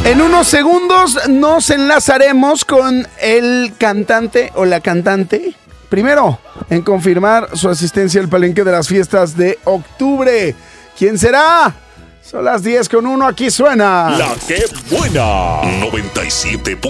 En unos segundos nos enlazaremos con el cantante o la cantante. Primero, en confirmar su asistencia al palenque de las fiestas de octubre. ¿Quién será? Son las 10:01, aquí suena La que buena. 97.